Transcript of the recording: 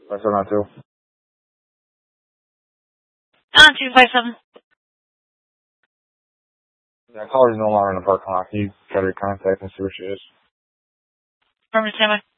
5792. 257. Yeah, caller's no longer in the parking lot. Can you try to contact and see where she is? Affirmative, standby.